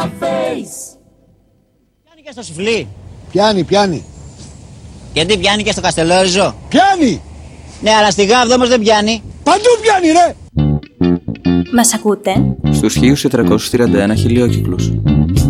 Πιάνει και στο Σουφλί. Πιάνει. Γιατί πιάνει και στο Καστελόριζο. Πιάνει. Ναι, αλλά στη Γάβδο όμως δεν πιάνει. Παντού πιάνει, ρε. Μας ακούτε? Στους 1431 χιλιόκυκλους.